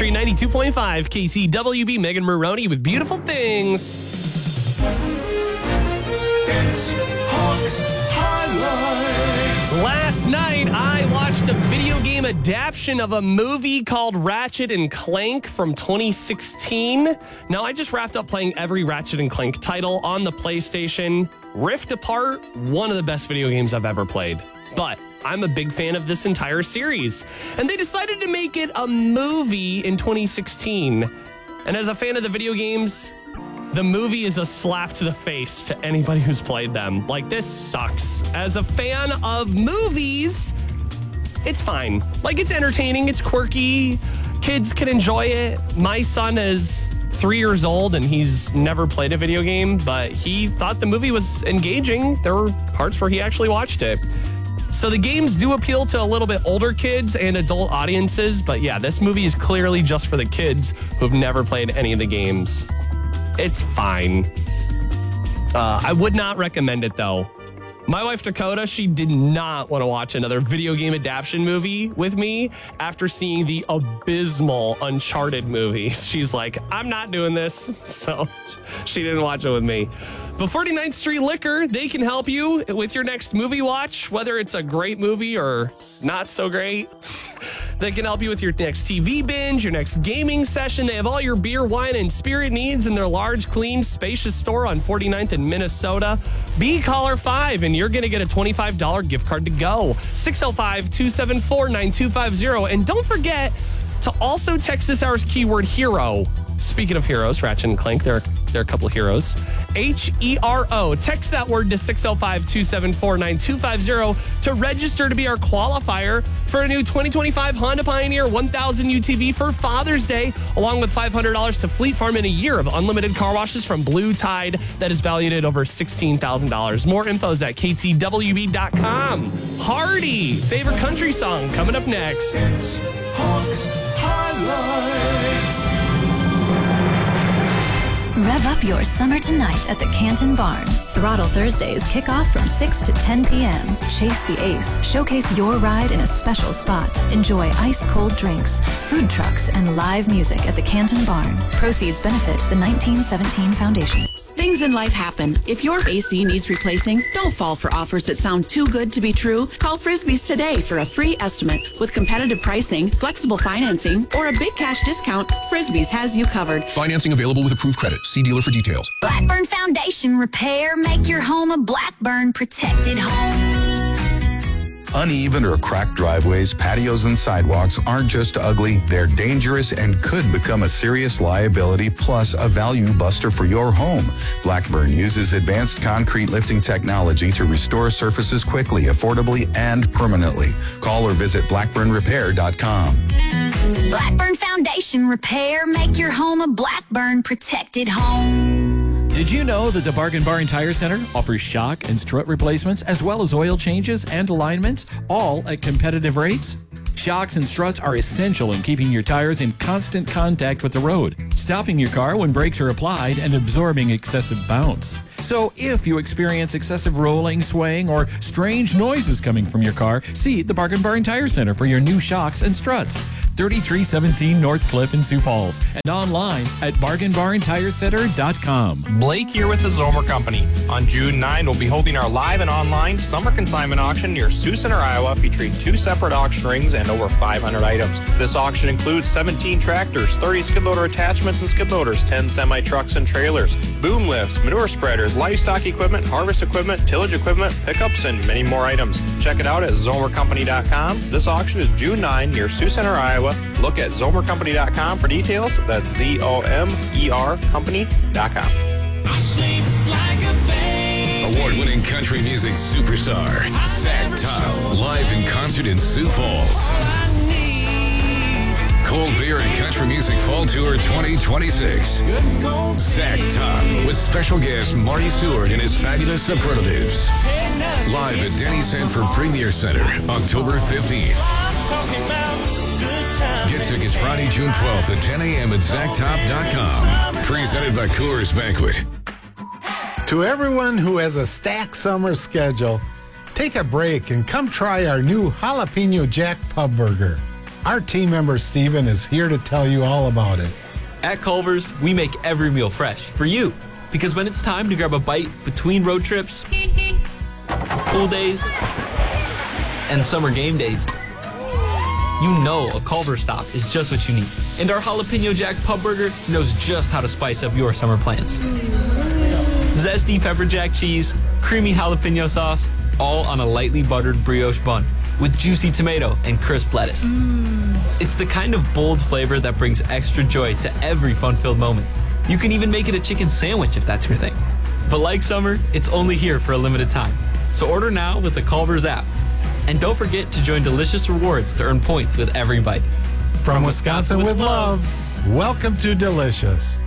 Country 92.5 KCWB. Megan Maroney with Beautiful Things. It's Hawks Highlights. Last night, I watched a video game adaptation of a movie called Ratchet and Clank from 2016. Now, I just wrapped up playing every Ratchet and Clank title on the PlayStation. Rift Apart, one of the best video games I've ever played. But I'm a big fan of this entire series. And they decided to make it a movie in 2016. And as a fan of the video games, the movie is a slap to the face to anybody who's played them. Like, this sucks. As a fan of movies, it's fine. Like, it's entertaining, it's quirky, kids can enjoy it. My son is 3 years old and he's never played a video game, but he thought the movie was engaging. There were parts where he actually watched it. So the games do appeal to a little bit older kids and adult audiences, but yeah, this movie is clearly just for the kids who've never played any of the games. It's fine. I would not recommend it, though. My wife, Dakota, she did not want to watch another video game adaptation movie with me after seeing the abysmal Uncharted movie. She's like, I'm not doing this. So she didn't watch it with me. But 49th Street Liquor, they can help you with your next movie watch, whether it's a great movie or not so great. They can help you with your next TV binge, your next gaming session. They have all your beer, wine, and spirit needs in their large, clean, spacious store on 49th in Minnesota. Be caller 5 and you're going to get a $25 gift card to go. 605-274-9250. And don't forget to also text this hour's keyword hero. Speaking of heroes, Ratchet and Clank, there are a couple of heroes. HERO. Text that word to 605-274-9250 to register to be our qualifier for a new 2025 Honda Pioneer 1000 UTV for Father's Day, along with $500 to Fleet Farm and a year of unlimited car washes from Blue Tide that is valued at over $16,000. More info is at ktwb.com. Hardy, favorite country song, coming up next. It's Hawks Highlights. Rev up your summer tonight at the Canton Barn. Throttle Thursdays kick off from 6 to 10 p.m. Chase the Ace. Showcase your ride in a special spot. Enjoy ice-cold drinks, food trucks, and live music at the Canton Barn. Proceeds benefit the 1917 Foundation. Things in life happen. If your AC needs replacing, don't fall for offers that sound too good to be true. Call Frisbee's today for a free estimate. With competitive pricing, flexible financing, or a big cash discount, Frisbee's has you covered. Financing available with approved credit. See dealer for details. Blackburn Foundation Repair. Make your home a Blackburn protected home. Uneven or cracked driveways, patios, and sidewalks aren't just ugly, they're dangerous and could become a serious liability plus a value buster for your home. Blackburn uses advanced concrete lifting technology to restore surfaces quickly, affordably, and permanently. Call or visit blackburnrepair.com. Blackburn Foundation Repair. Make your home a Blackburn protected home. Did you know that the Bargain Barn Tire Center offers shock and strut replacements as well as oil changes and alignments, all at competitive rates? Shocks and struts are essential in keeping your tires in constant contact with the road, stopping your car when brakes are applied and absorbing excessive bounce. So if you experience excessive rolling, swaying, or strange noises coming from your car, see the Bargain Barn Tire Center for your new shocks and struts. 3317 North Cliff in Sioux Falls and online at bargainbarntirecenter.com. Blake here with the Zomer Company. On June 9, we'll be holding our live and online summer consignment auction near Sioux Center, Iowa, featuring 2 separate auction rings and over 500 items. This auction includes 17 tractors, 30 skid loader attachments and skid loaders, 10 semi-trucks and trailers, boom lifts, manure spreaders, livestock equipment, harvest equipment, tillage equipment, pickups, and many more items. Check it out at zomercompany.com. This auction is June 9 near Sioux Center, Iowa. Look at zomercompany.com for details. That's ZOMER company.com. Award-winning country music superstar, Zach Top, live in concert in Sioux Falls. Cold Beer and Country Music Fall Tour 2026. Zach Top with special guest Marty Stewart and his fabulous superlatives. Live at Denny Sanford Premier Center, October 15th. Get tickets Friday, June 12th at 10 a.m. at zacktop.com. Presented by Coors Banquet. To everyone who has a stacked summer schedule, take a break and come try our new Jalapeno Jack Pub Burger. Our team member Steven is here to tell you all about it. At Culver's, we make every meal fresh for you. Because when it's time to grab a bite between road trips, pool days, and summer game days, you know a Culver's stop is just what you need. And our Jalapeno Jack Pub Burger knows just how to spice up your summer plans. Zesty pepper jack cheese, creamy jalapeno sauce, all on a lightly buttered brioche bun with juicy tomato and crisp lettuce. It's the kind of bold flavor that brings extra joy to every fun-filled moment. You can even make it a chicken sandwich if that's your thing. But like summer, it's only here for a limited time. So order now with the Culver's app. And don't forget to join Delicious Rewards to earn points with every bite. From Wisconsin with love, welcome to Delicious.